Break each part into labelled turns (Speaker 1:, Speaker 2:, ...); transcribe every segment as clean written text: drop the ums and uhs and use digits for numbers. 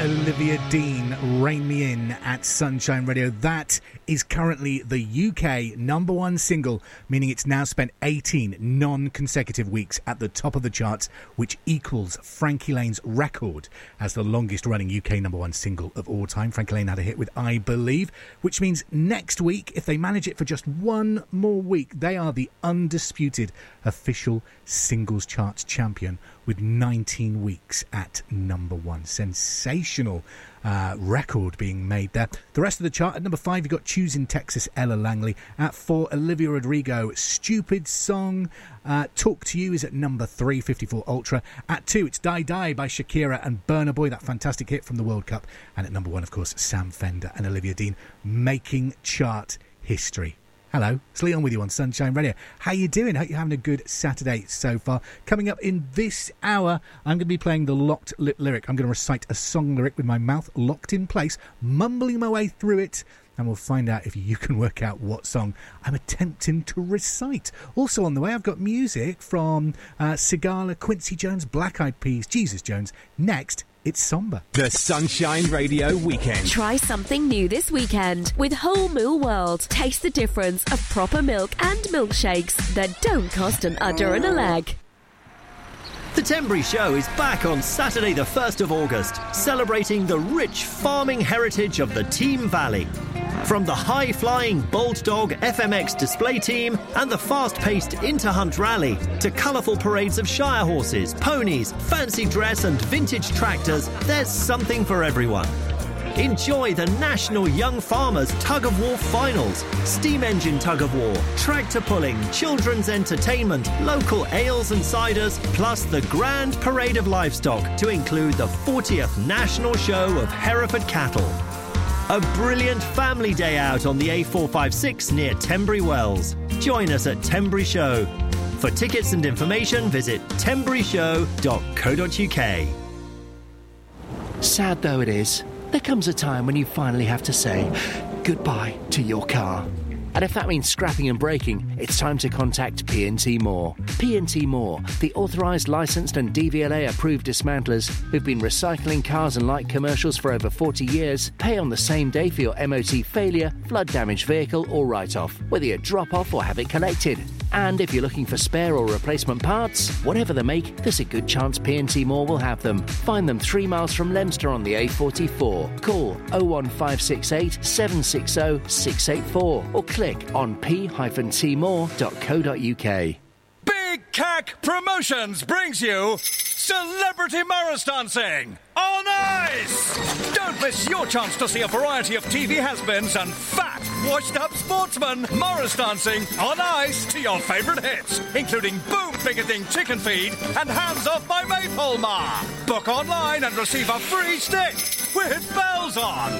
Speaker 1: Olivia Dean, Rain Me In at Sunshine Radio. That is currently the UK number one single, meaning it's now spent 18 non-consecutive weeks at the top of the charts, which equals Frankie Lane's record as the longest running UK number one single of all time. Frankie Lane had a hit with I Believe, which means next week, if they manage it for just one more week, they are the undisputed official singles charts champion with 19 weeks at number one. Sensational record being made there. The rest of the chart, at number 5 you've got Choosing Texas, Ella Langley. At 4, Olivia Rodrigo, Stupid Song. Talk to You is at number 3, 54 Ultra. At 2 it's Die Die by Shakira and Burna Boy, that fantastic hit from the World Cup. And at number 1, of course, Sam Fender and Olivia Dean making chart history. Hello, it's Leon with you on Sunshine Radio. How you doing? Hope you're having a good Saturday so far. Coming up in this hour, I'm going to be playing the locked lip lyric. I'm going to recite a song lyric with my mouth locked in place, mumbling my way through it, and we'll find out if you can work out what song I'm attempting to recite. Also on the way, I've got music from Sigala, Quincy Jones, Black Eyed Peas, Jesus Jones. Next, it's Somber.
Speaker 2: The Sunshine Radio Weekend.
Speaker 3: Try something new this weekend with Whole Moo World. Taste the difference of proper milk and milkshakes that don't cost an udder and a leg.
Speaker 4: The Tenbury Show is back on Saturday the 1st of August, celebrating the rich farming heritage of the Team Valley. From the high-flying Bold Dog FMX display team and the fast-paced Interhunt Rally to colourful parades of Shire horses, ponies, fancy dress and vintage tractors, there's something for everyone. Enjoy the National Young Farmers Tug of War Finals, steam engine tug of war, tractor pulling, children's entertainment, local ales and ciders, plus the Grand Parade of Livestock to include the 40th National Show of Hereford Cattle. A brilliant family day out on the A456 near Tenbury Wells. Join us at Tenbury Show. For tickets and information, visit tenburyshow.co.uk.
Speaker 5: Sad though it is, there comes a time when you finally have to say goodbye to your car. And if that means scrapping and breaking, it's time to contact P&T Moore. P&T Moore, the authorised, licensed and DVLA-approved dismantlers who've been recycling cars and light commercials for over 40 years, pay on the same day for your MOT failure, flood-damaged vehicle or write-off, whether you drop off or have it collected. And if you're looking for spare or replacement parts, whatever the make, there's a good chance P&T Moore will have them. Find them 3 miles from Leominster on the A44. Call 01568 760 684 or click on p-tmore.co.uk.
Speaker 6: Big Cack Promotions brings you Celebrity Morris Dancing on Ice! Don't miss your chance to see a variety of TV has-beens and fat, washed-up sportsmen Morris dancing on ice to your favourite hits, including Boom Picketing Chicken Feed and Hands Off My Maypole Ma. Book online and receive a free stick with bells on.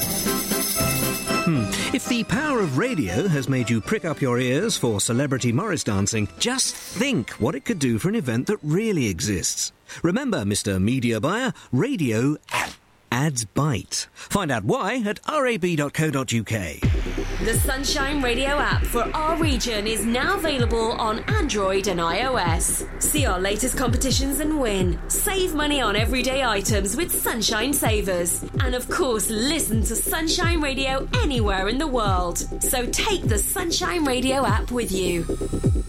Speaker 7: If the power of radio has made you prick up your ears for Celebrity Morris Dancing, just think what it could do for an event that really exists. Remember, Mr. Media Buyer, radio ads bite. Find out why at rab.co.uk.
Speaker 3: The Sunshine Radio app for our region is now available on Android and iOS. See our latest competitions and win. Save money on everyday items with Sunshine Savers. And of course, listen to Sunshine Radio anywhere in the world. So take the Sunshine Radio app with you.